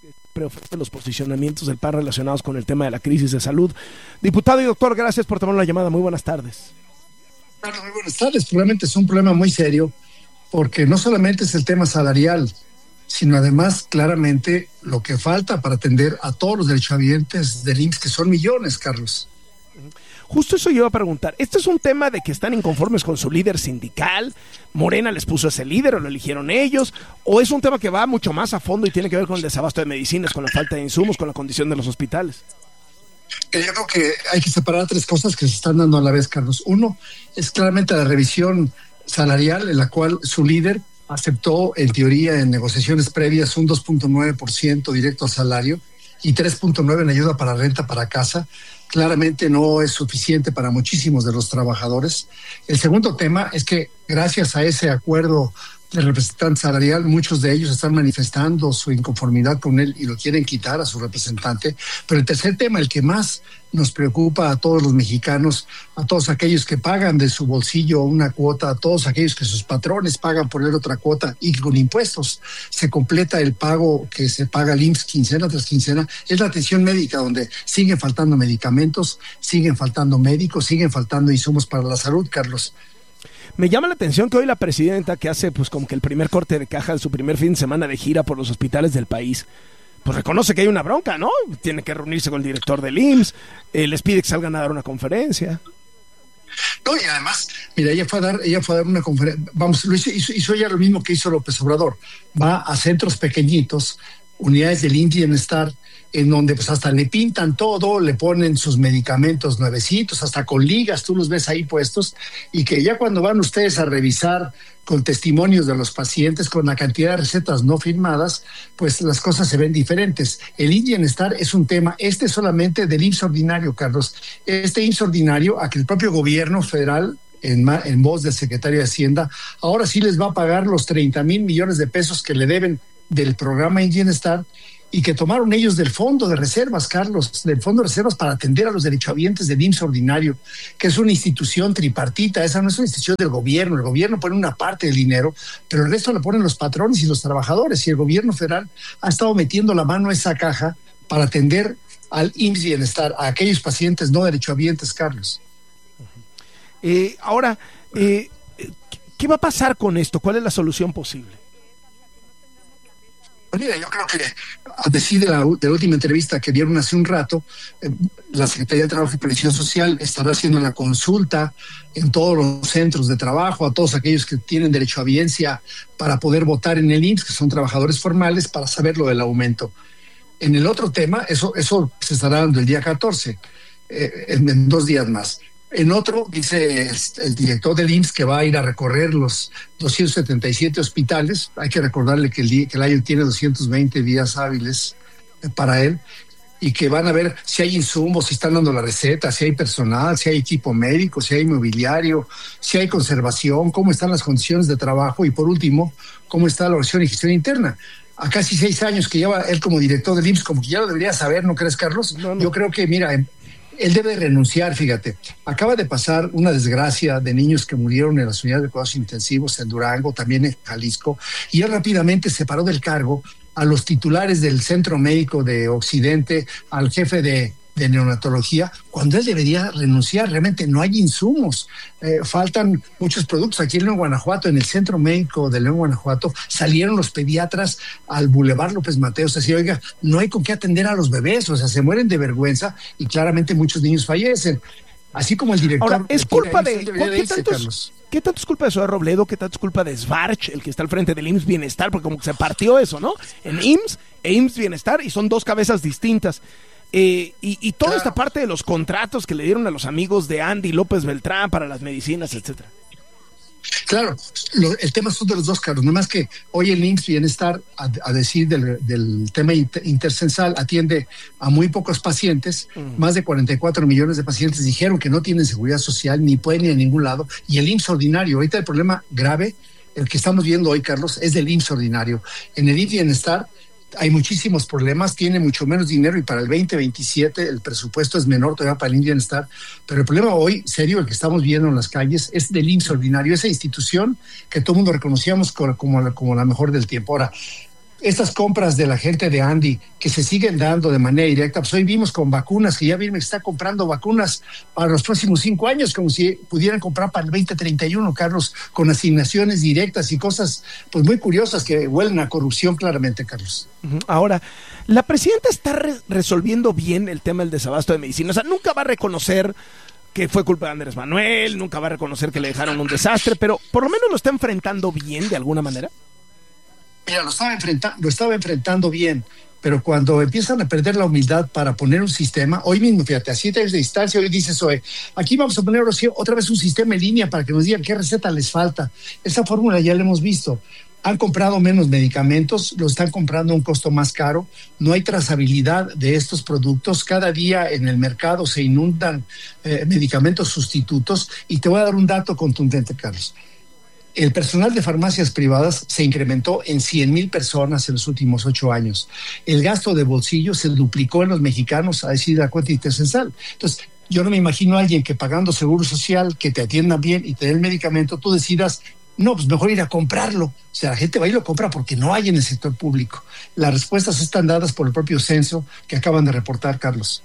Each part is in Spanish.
los posicionamientos del PAN relacionados con el tema de la crisis de salud. Diputado y doctor, gracias por tomar la llamada. Muy buenas tardes. Bueno, muy buenas tardes. Probablemente es un problema muy serio, porque no solamente es el tema salarial, sino además claramente lo que falta para atender a todos los derechohabientes del IMSS, que son millones, Carlos. Justo eso yo iba a preguntar. ¿Este es un tema de que están inconformes con su líder sindical? ¿Morena les puso ese líder o lo eligieron ellos? ¿O es un tema que va mucho más a fondo y tiene que ver con el desabasto de medicinas, con la falta de insumos, con la condición de los hospitales? Yo creo que hay que separar tres cosas que se están dando a la vez, Carlos. Uno es claramente la revisión salarial, en la cual su líder aceptó, en teoría, en negociaciones previas, un 2.9% directo al salario y 3.9% en ayuda para renta para casa. Claramente no es suficiente para muchísimos de los trabajadores. El segundo tema es que gracias a ese acuerdo del representante salarial, muchos de ellos están manifestando su inconformidad con él y lo quieren quitar a su representante. Pero el tercer tema, el que más nos preocupa a todos los mexicanos, a todos aquellos que pagan de su bolsillo una cuota, a todos aquellos que sus patrones pagan por él otra cuota y que con impuestos se completa el pago que se paga al IMSS quincena tras quincena, es la atención médica, donde siguen faltando medicamentos, siguen faltando médicos, siguen faltando insumos para la salud, Carlos. Me llama la atención que hoy la presidenta, que hace pues como que el primer corte de caja de su primer fin de semana de gira por los hospitales del país, pues reconoce que hay una bronca, ¿no? Tiene que reunirse con el director del IMSS, les pide que salgan a dar una conferencia. No, y además, mira, ella fue a dar una conferencia, hizo ella lo mismo que hizo López Obrador, va a centros pequeñitos, unidades del IMSS Bienestar, en donde pues hasta le pintan todo, le ponen sus medicamentos nuevecitos, hasta con ligas, tú los ves ahí puestos, y que ya cuando van ustedes a revisar con testimonios de los pacientes, con la cantidad de recetas no firmadas, pues las cosas se ven diferentes. El IMSS Bienestar es un tema, solamente del IMSS ordinario, Carlos. Este IMSS ordinario, a que el propio gobierno federal, en voz del secretario de Hacienda, ahora sí les va a pagar los 30,000 millones de pesos que le deben del programa IMSS Bienestar, y que tomaron ellos del Fondo de Reservas, Carlos, del Fondo de Reservas para atender a los derechohabientes del IMSS ordinario, que es una institución tripartita. Esa no es una institución del gobierno. El gobierno pone una parte del dinero, pero el resto lo ponen los patrones y los trabajadores, y el gobierno federal ha estado metiendo la mano a esa caja para atender al IMSS Bienestar, a aquellos pacientes no derechohabientes, Carlos. Ahora, ¿qué va a pasar con esto? ¿Cuál es la solución posible? Mira, yo creo que a decir de la última entrevista que dieron hace un rato, la Secretaría de Trabajo y Previsión Social estará haciendo la consulta en todos los centros de trabajo a todos aquellos que tienen derechohabiencia para poder votar en el IMSS, que son trabajadores formales, para saber lo del aumento. En el otro tema, eso se estará dando el día 14, en 2 días más. En otro, dice el director del IMSS que va a ir a recorrer los 277 hospitales. Hay que recordarle que el año tiene 220 días hábiles para él, y que van a ver si hay insumos, si están dando la receta, si hay personal, si hay equipo médico, si hay mobiliario, si hay conservación, cómo están las condiciones de trabajo, y por último, cómo está la organización y gestión interna. A casi 6 años que lleva él como director del IMSS, como que ya lo debería saber, ¿no crees, Carlos? No. Yo creo que, mira, él debe renunciar, fíjate. Acaba de pasar una desgracia de niños que murieron en las unidades de cuidados intensivos en Durango, también en Jalisco, y él rápidamente separó del cargo a los titulares del Centro Médico de Occidente, al jefe de neonatología, cuando él debería renunciar. Realmente no hay insumos, faltan muchos productos. Aquí en León, Guanajuato, en el Centro Médico de León, Guanajuato, salieron los pediatras al Boulevard López Mateos, así, oiga, no hay con qué atender a los bebés, o sea, se mueren de vergüenza, y claramente muchos niños fallecen. Así como el director... Ahora, es culpa ¿Qué tanto es culpa de Zoé Robledo? ¿Qué tanto es culpa de Svarch, el que está al frente del IMSS Bienestar? Porque como que se partió eso, ¿no? En IMSS e IMSS Bienestar, y son 2 cabezas distintas. Y toda esta parte de los contratos que le dieron a los amigos de Andy López Beltrán para las medicinas, etcétera. Claro, el tema son de los dos, Carlos. Nada más que hoy el IMSS Bienestar, a decir del tema intercensal, atiende a muy pocos pacientes. Más de 44 millones de pacientes dijeron que no tienen seguridad social, ni pueden ir a ningún lado. Y el IMSS ordinario, ahorita el problema grave, el que estamos viendo hoy, Carlos, es del IMSS ordinario. En el IMSS Bienestar hay muchísimos problemas, tiene mucho menos dinero, y para el 2027 el presupuesto es menor todavía para el IMSS Bienestar, pero el problema hoy, serio, el que estamos viendo en las calles, es del IMSS ordinario, esa institución que todo el mundo reconocíamos como la mejor del tiempo. Ahora, estas compras de la gente de Andy que se siguen dando de manera directa, pues hoy vimos con vacunas, que ya Birmex está comprando vacunas para los próximos 5 años, como si pudieran comprar para el 2031, Carlos, con asignaciones directas y cosas pues muy curiosas que huelen a corrupción claramente, Carlos. Ahora, la presidenta está resolviendo bien el tema del desabasto de medicina. O sea, nunca va a reconocer que fue culpa de Andrés Manuel, nunca va a reconocer que le dejaron un desastre, pero por lo menos lo está enfrentando bien de alguna manera. Mira, lo estaba enfrentando bien, pero cuando empiezan a perder la humildad para poner un sistema, hoy mismo, fíjate, a 7 años de distancia, hoy dices, oye, aquí vamos a poner otra vez un sistema en línea para que nos digan qué receta les falta. Esa fórmula ya la hemos visto. Han comprado menos medicamentos, lo están comprando a un costo más caro, no hay trazabilidad de estos productos, cada día en el mercado se inundan medicamentos sustitutos, y te voy a dar un dato contundente, Carlos. El personal de farmacias privadas se incrementó en 100,000 personas en los últimos 8 años. El gasto de bolsillo se duplicó en los mexicanos, a decir la cuenta intercensal. Entonces, yo no me imagino a alguien que pagando seguro social, que te atiendan bien y te den el medicamento, tú decidas, no, pues mejor ir a comprarlo. O sea, la gente va y lo compra porque no hay en el sector público. Las respuestas están dadas por el propio censo que acaban de reportar, Carlos.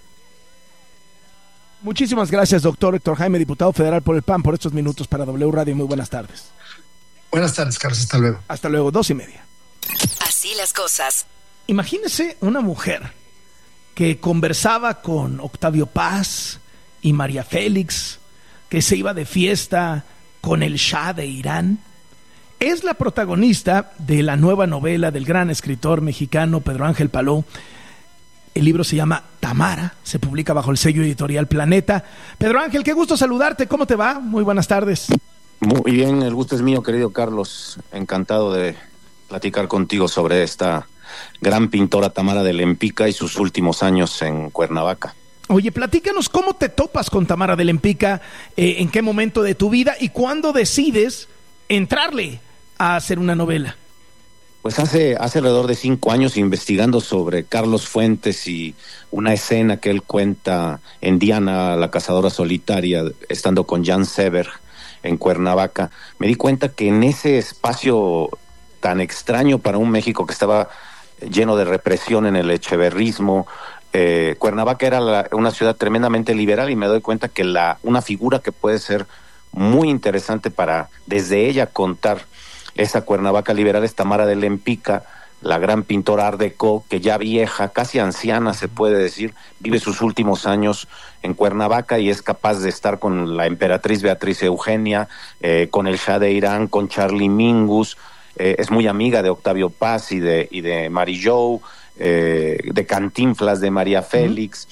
Muchísimas gracias, doctor Héctor Jaime, diputado federal por el PAN, por estos minutos para W Radio. Muy buenas tardes. Buenas tardes, Carlos. Hasta luego. Hasta luego, 2:30. Así las cosas. Imagínese una mujer que conversaba con Octavio Paz y María Félix, que se iba de fiesta con el Shah de Irán. Es la protagonista de la nueva novela del gran escritor mexicano Pedro Ángel Paló. El libro se llama Tamara, se publica bajo el sello editorial Planeta. Pedro Ángel, qué gusto saludarte, ¿cómo te va? Muy buenas tardes. Muy bien, el gusto es mío, querido Carlos. Encantado de platicar contigo sobre esta gran pintora Tamara de Lempicka y sus últimos años en Cuernavaca. Oye, platícanos cómo te topas con Tamara de Lempicka, en qué momento de tu vida y cuándo decides entrarle a hacer una novela. Pues hace alrededor de 5 años, investigando sobre Carlos Fuentes y una escena que él cuenta en Diana, la cazadora solitaria, estando con Jan Seberg en Cuernavaca, me di cuenta que en ese espacio tan extraño para un México que estaba lleno de represión en el echeverrismo, Cuernavaca era una ciudad tremendamente liberal, y me doy cuenta que una figura que puede ser muy interesante para desde ella contar esa Cuernavaca liberal es Tamara de Lempicka, la gran pintora Art Deco, que ya vieja, casi anciana se puede decir, vive sus últimos años en Cuernavaca y es capaz de estar con la emperatriz Beatriz Eugenia, con el Shah de Irán, con Charlie Mingus, es muy amiga de Octavio Paz y de Mary Jo, de Cantinflas, de María Félix,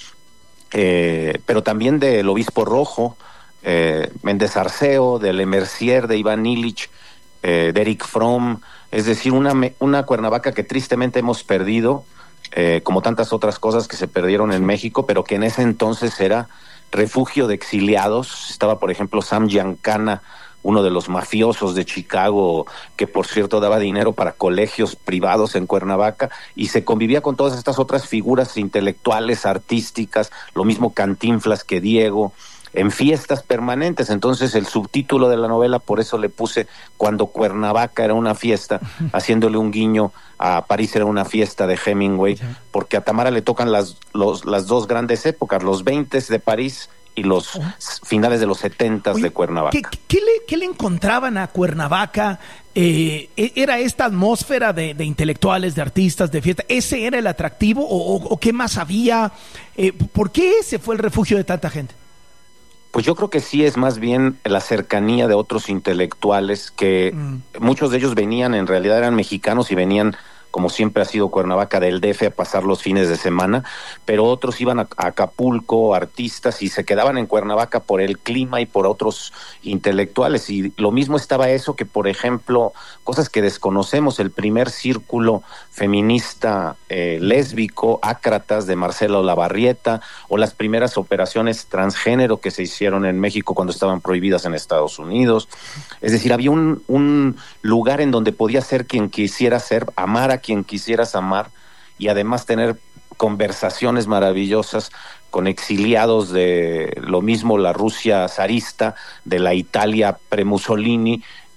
pero también del Obispo Rojo, Méndez Arceo, de Le Mercier, de Iván Illich, de Eric Fromm, es decir, una Cuernavaca que tristemente hemos perdido, como tantas otras cosas que se perdieron en México, pero que en ese entonces era refugio de exiliados. Estaba, por ejemplo, Sam Giancana, uno de los mafiosos de Chicago, que por cierto daba dinero para colegios privados en Cuernavaca, y se convivía con todas estas otras figuras intelectuales, artísticas, lo mismo Cantinflas que Diego, en fiestas permanentes. Entonces el subtítulo de la novela, por eso le puse Cuando Cuernavaca era una fiesta, haciéndole un guiño a París era una fiesta de Hemingway, porque a Tamara le tocan las dos grandes épocas, los 20 de París y los finales de los 70 de Cuernavaca. ¿Qué le encontraban a Cuernavaca? ¿Era esta atmósfera de intelectuales, de artistas, de fiesta? ¿Ese era el atractivo o qué más había? ¿Por qué ese fue el refugio de tanta gente? Pues yo creo que sí es más bien la cercanía de otros intelectuales que muchos de ellos venían, en realidad eran mexicanos y venían, como siempre ha sido Cuernavaca, del DF a pasar los fines de semana, pero otros iban a Acapulco, artistas, y se quedaban en Cuernavaca por el clima y por otros intelectuales. Y lo mismo estaba eso que, por ejemplo, cosas que desconocemos, el primer círculo feminista lésbico, Ácratas, de Marcela Olavarrieta, o las primeras operaciones transgénero que se hicieron en México cuando estaban prohibidas en Estados Unidos. Es decir, había un lugar en donde podía ser quien quisiera ser, amar a quien quisieras amar, y además tener conversaciones maravillosas con exiliados de lo mismo la Rusia zarista, de la Italia pre-Mussolini,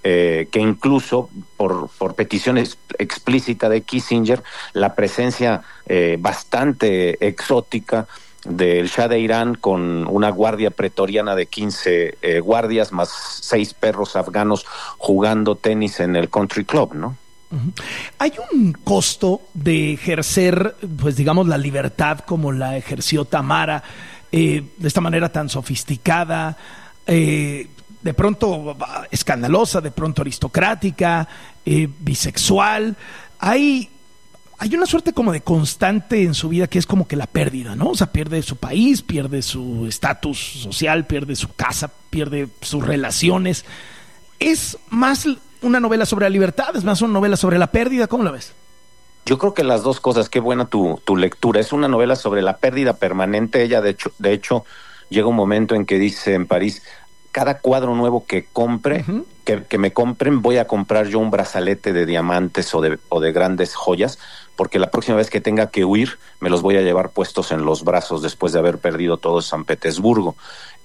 que incluso por petición explícita de Kissinger, la presencia bastante exótica del Shah de Irán con una guardia pretoriana de 15 guardias más 6 perros afganos jugando tenis en el country club, ¿no? ¿Hay un costo de ejercer, pues digamos, la libertad como la ejerció Tamara, de esta manera tan sofisticada, de pronto escandalosa, de pronto aristocrática, bisexual? Hay una suerte como de constante en su vida que es como que la pérdida, ¿no? O sea, pierde su país, pierde su estatus social, pierde su casa, pierde sus relaciones. ¿Es más una novela sobre la libertad, es más una novela sobre la pérdida? ¿Cómo la ves? Yo creo que las dos cosas. Qué buena tu lectura. Es una novela sobre la pérdida permanente. Ella, de hecho, llega un momento en que dice en París: cada cuadro nuevo que compre, que me compren, voy a comprar yo un brazalete de diamantes o de grandes joyas, porque la próxima vez que tenga que huir, me los voy a llevar puestos en los brazos después de haber perdido todo San Petersburgo.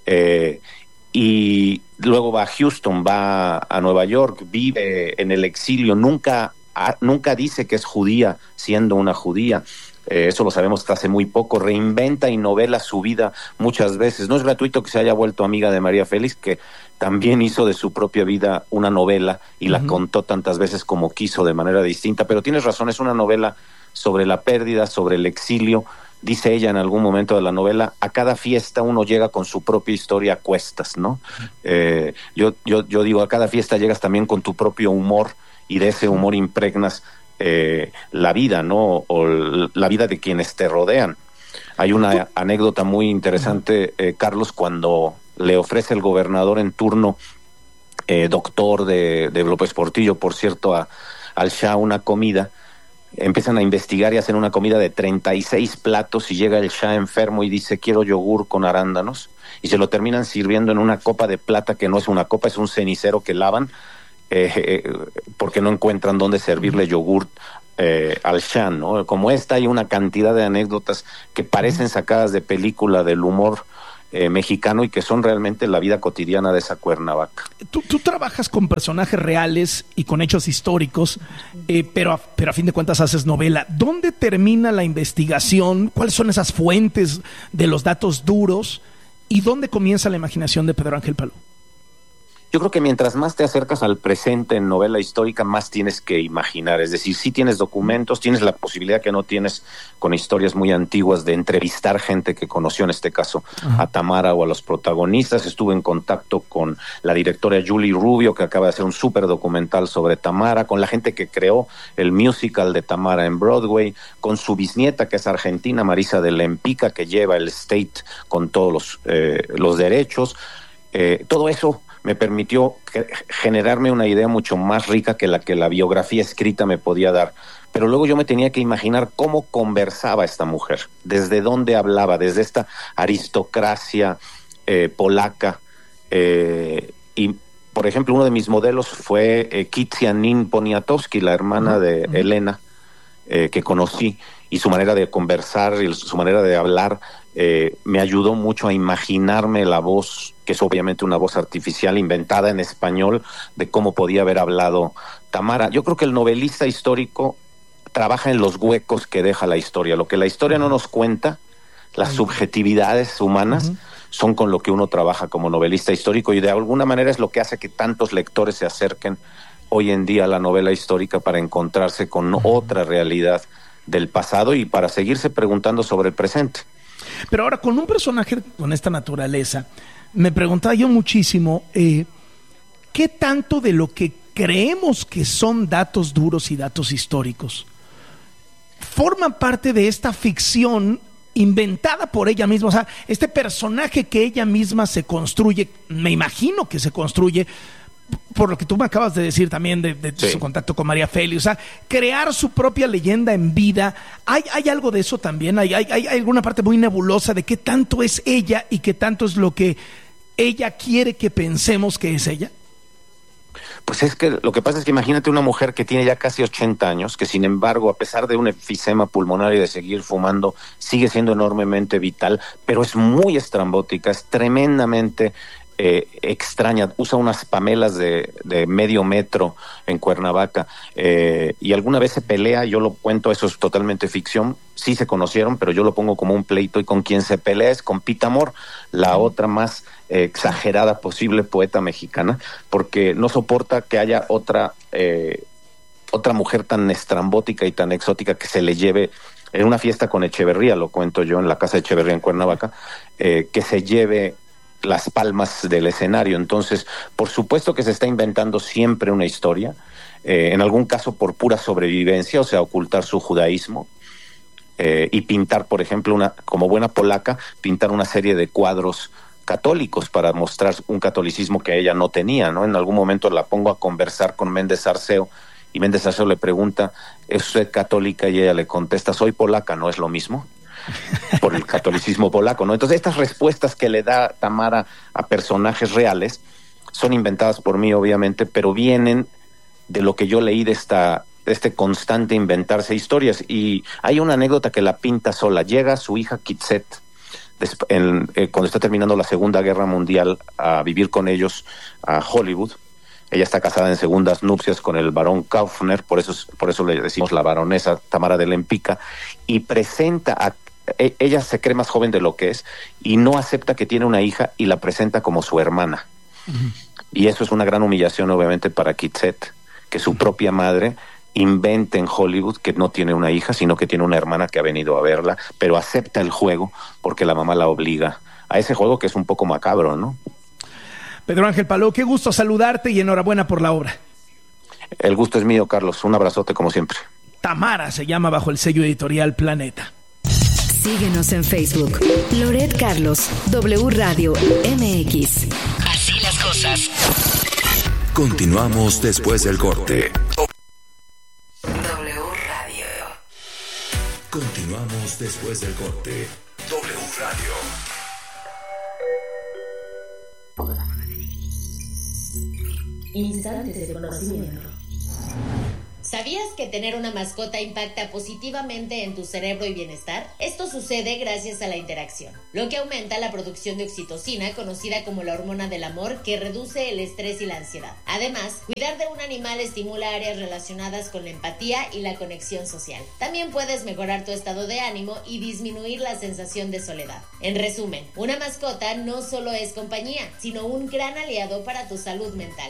Y luego va a Houston, va a Nueva York, vive en el exilio, nunca dice que es judía siendo una judía. Eso lo sabemos hasta hace muy poco. Reinventa y novela su vida muchas veces. No es gratuito que se haya vuelto amiga de María Félix, que también hizo de su propia vida una novela y la contó tantas veces como quiso, de manera distinta. Pero tienes razón, es una novela sobre la pérdida, sobre el exilio. Dice ella en algún momento de la novela: a cada fiesta uno llega con su propia historia a cuestas, ¿no? Yo digo, a cada fiesta llegas también con tu propio humor, y de ese humor impregnas la vida, ¿no? O la vida de quienes te rodean. Hay una anécdota muy interesante, Carlos, cuando le ofrece el gobernador en turno, doctor de López Portillo, por cierto, al Shah una comida. Empiezan a investigar y hacen una comida de 36 platos, y llega el Shah enfermo y dice: quiero yogur con arándanos, y se lo terminan sirviendo en una copa de plata que no es una copa, es un cenicero que lavan, porque no encuentran dónde servirle yogur al Shah, ¿no? Como esta, hay una cantidad de anécdotas que parecen sacadas de película del humor mexicano y que son realmente la vida cotidiana de esa Cuernavaca. Tú trabajas con personajes reales y con hechos históricos, pero a fin de cuentas haces novela. ¿Dónde termina la investigación? ¿Cuáles son esas fuentes de los datos duros? ¿Y dónde comienza la imaginación de Pedro Ángel Palou? Yo creo que mientras más te acercas al presente en novela histórica, más tienes que imaginar. Es decir, sí tienes documentos, tienes la posibilidad que no tienes con historias muy antiguas de entrevistar gente que conoció, en este caso, a Tamara o a los protagonistas. Estuve en contacto con la directora Julie Rubio, que acaba de hacer un súper documental sobre Tamara, con la gente que creó el musical de Tamara en Broadway, con su bisnieta, que es argentina, Marisa de Lempica, que lleva el State con todos los derechos. Todo eso me permitió generarme una idea mucho más rica que la biografía escrita me podía dar. Pero luego yo me tenía que imaginar cómo conversaba esta mujer, desde dónde hablaba, desde esta aristocracia polaca. Y, por ejemplo, uno de mis modelos fue Kitsianin Poniatowski, la hermana de Elena, que conocí, y su manera de conversar y su manera de hablar me ayudó mucho a imaginarme la voz, que es obviamente una voz artificial inventada en español, de cómo podía haber hablado Tamara. Yo creo que el novelista histórico trabaja en los huecos que deja la historia. Lo que la historia no nos cuenta, las subjetividades humanas, son con lo que uno trabaja como novelista histórico, y de alguna manera es lo que hace que tantos lectores se acerquen hoy en día a la novela histórica para encontrarse con otra realidad del pasado y para seguirse preguntando sobre el presente. Pero ahora, con un personaje con esta naturaleza, me preguntaba yo muchísimo, ¿qué tanto de lo que creemos que son datos duros y datos históricos forman parte de esta ficción inventada por ella misma? O sea, este personaje que ella misma se construye, me imagino que se construye por lo que tú me acabas de decir también de su contacto con María Félix, o sea, crear su propia leyenda en vida. ¿Hay algo de eso también? ¿Hay alguna parte muy nebulosa de qué tanto es ella y qué tanto es lo que ella quiere que pensemos que es ella? Pues es que lo que pasa es que imagínate una mujer que tiene ya casi 80 años, que sin embargo, a pesar de un enfisema pulmonar y de seguir fumando, sigue siendo enormemente vital, pero es muy estrambótica, es tremendamente extraña, usa unas pamelas de medio metro en Cuernavaca, y alguna vez se pelea, yo lo cuento, eso es totalmente ficción, sí se conocieron, pero yo lo pongo como un pleito, y con quien se pelea es con Pita Amor, la otra más exagerada posible poeta mexicana, porque no soporta que haya otra mujer tan estrambótica y tan exótica que se le lleve en una fiesta con Echeverría, lo cuento yo en la casa de Echeverría en Cuernavaca, que se lleve las palmas del escenario. Entonces, por supuesto que se está inventando siempre una historia, en algún caso por pura sobrevivencia, o sea, ocultar su judaísmo, y pintar, por ejemplo, como buena polaca, pintar una serie de cuadros católicos para mostrar un catolicismo que ella no tenía, ¿no? En algún momento la pongo a conversar con Méndez Arceo, y Méndez Arceo le pregunta, ¿es usted católica? Y ella le contesta, soy polaca, ¿no es lo mismo? Por el catolicismo polaco, ¿no? Entonces estas respuestas que le da Tamara a personajes reales son inventadas por mí, obviamente, pero vienen de lo que yo leí de este constante inventarse historias. Y hay una anécdota que la pinta sola. Llega su hija Kitset, cuando está terminando la Segunda Guerra Mundial, a vivir con ellos a Hollywood. Ella está casada en segundas nupcias con el barón Kaufner, por eso le decimos la baronesa Tamara de Lempicka, y presenta ella se cree más joven de lo que es y no acepta que tiene una hija y la presenta como su hermana. Uh-huh. Y eso es una gran humillación, obviamente, para Kitset, que su propia madre invente en Hollywood que no tiene una hija, sino que tiene una hermana que ha venido a verla, pero acepta el juego porque la mamá la obliga a ese juego que es un poco macabro, ¿no? Pedro Ángel Palou, qué gusto saludarte y enhorabuena por la obra. El gusto es mío, Carlos. Un abrazote como siempre. Tamara se llama bajo el sello editorial Planeta. Síguenos en Facebook. Loret Carlos, W Radio MX. Así las cosas. Continuamos después del corte. W Radio. Continuamos después del corte. W Radio. Instantes de conocimiento. ¿Sabías que tener una mascota impacta positivamente en tu cerebro y bienestar? Esto sucede gracias a la interacción, lo que aumenta la producción de oxitocina, conocida como la hormona del amor, que reduce el estrés y la ansiedad. Además, cuidar de un animal estimula áreas relacionadas con la empatía y la conexión social. También puedes mejorar tu estado de ánimo y disminuir la sensación de soledad. En resumen, una mascota no solo es compañía, sino un gran aliado para tu salud mental.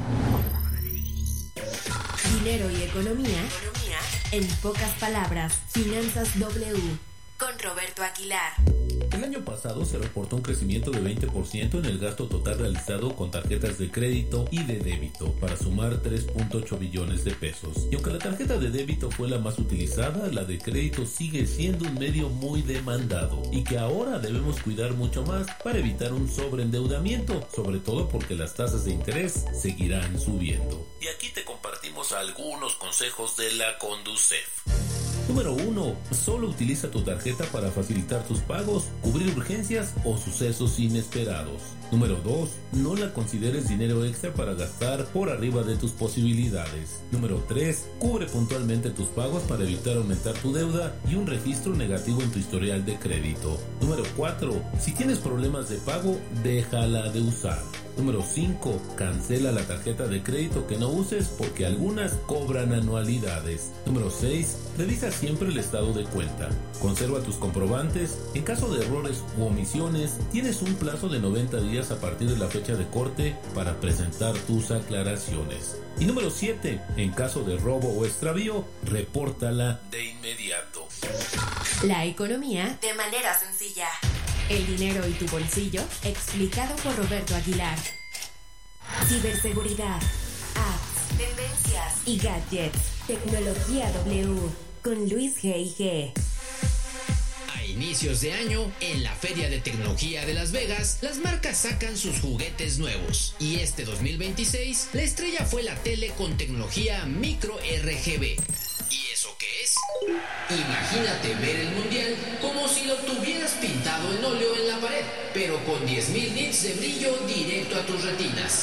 Dinero y economía. En pocas palabras, Finanzas W. Con Roberto Aguilar. El año pasado se reportó un crecimiento de 20% en el gasto total realizado con tarjetas de crédito y de débito, para sumar 3.8 billones de pesos. Y aunque la tarjeta de débito fue la más utilizada, la de crédito sigue siendo un medio muy demandado y que ahora debemos cuidar mucho más para evitar un sobreendeudamiento, sobre todo porque las tasas de interés seguirán subiendo. Y aquí te compartimos algunos consejos de la Conducef. Número 1. Solo utiliza tu tarjeta para facilitar tus pagos, cubrir urgencias o sucesos inesperados. Número 2. No la consideres dinero extra para gastar por arriba de tus posibilidades. Número 3. Cubre puntualmente tus pagos para evitar aumentar tu deuda y un registro negativo en tu historial de crédito. Número 4. Si tienes problemas de pago, déjala de usar. Número 5. Cancela la tarjeta de crédito que no uses porque algunas cobran anualidades. Número 6. Revisa siempre el estado de cuenta. Conserva tus comprobantes. En caso de errores u omisiones, tienes un plazo de 90 días a partir de la fecha de corte para presentar tus aclaraciones. Y número 7. En caso de robo o extravío, repórtala de inmediato. La economía de manera sencilla. El dinero y tu bolsillo, explicado por Roberto Aguilar. Ciberseguridad, apps, tendencias y gadgets. Tecnología W con Luis G.I.G. A inicios de año, en la Feria de Tecnología de Las Vegas, las marcas sacan sus juguetes nuevos. Y este 2026, la estrella fue la tele con tecnología micro RGB. ¿Y eso qué es? Imagínate ver el mundial como si lo tuvieras pintado en óleo en la pared, pero con 10.000 nits de brillo directo a tus retinas.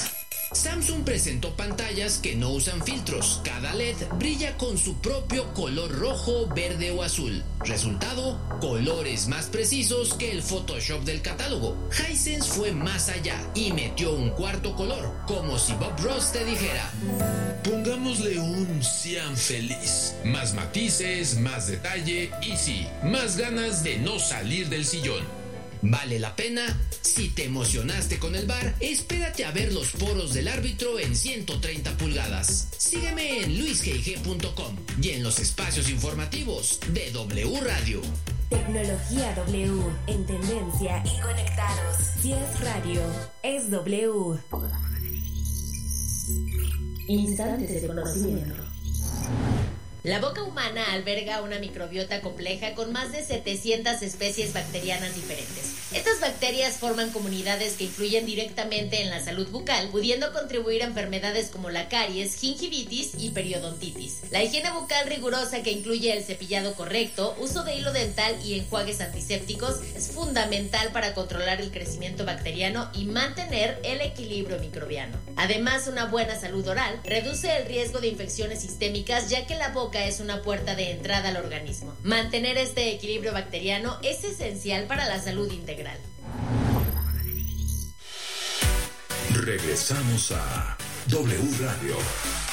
Samsung presentó pantallas que no usan filtros. Cada LED brilla con su propio color rojo, verde o azul. Resultado, colores más precisos que el Photoshop del catálogo. Hisense fue más allá y metió un cuarto color, como si Bob Ross te dijera: pongámosle un cian feliz. Más matices, más detalle y sí, más ganas de no salir del sillón. ¿Vale la pena? Si te emocionaste con el VAR, espérate a ver los poros del árbitro en 130 pulgadas. Sígueme en luisgig.com y en los espacios informativos de W Radio. Tecnología W, en tendencia y conectados. Si es radio, es W. Instantes de conocimiento. La boca humana alberga una microbiota compleja con más de 700 especies bacterianas diferentes. Estas bacterias forman comunidades que influyen directamente en la salud bucal, pudiendo contribuir a enfermedades como la caries, gingivitis y periodontitis. La higiene bucal rigurosa, que incluye el cepillado correcto, uso de hilo dental y enjuagues antisépticos, es fundamental para controlar el crecimiento bacteriano y mantener el equilibrio microbiano. Además, una buena salud oral reduce el riesgo de infecciones sistémicas, ya que la boca es una puerta de entrada al organismo. Mantener este equilibrio bacteriano es esencial para la salud integral. Regresamos a W Radio.